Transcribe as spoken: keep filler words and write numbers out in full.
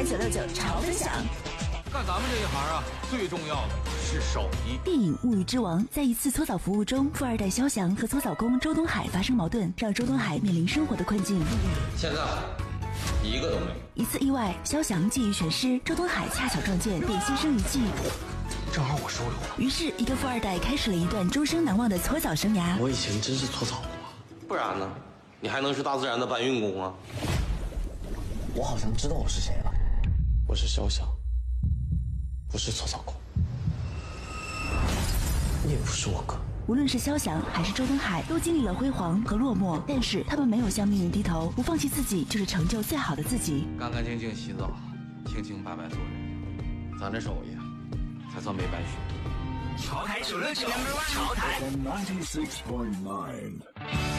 台九六九潮分享。 干咱们这一行啊，最重要的是手艺。 电影《物欲之王》在一次搓澡服务中，富二代肖翔和搓澡工周东海发生矛盾，让周东海面临生活的困境。 现在一个都没有。 一次意外，肖翔觊觎全尸，周东海恰巧撞见，便牺牲一计。 正好我收留了。 于是，一个富二代开始了一段终生难忘的搓澡生涯。 我以前真是搓澡过，不然呢？你还能是大自然的搬运工啊？我好像知道我是谁了，我是肖翔，不是搓澡工，你也不是我哥。 无论是肖翔还是周东海，都经历了辉煌和落寞，但是他们没有向命运低头，不放弃自己，就是成就最好的自己。 干干净净洗澡，清清白白做人，咱这手艺才算没白学。 潮台九六九，潮台。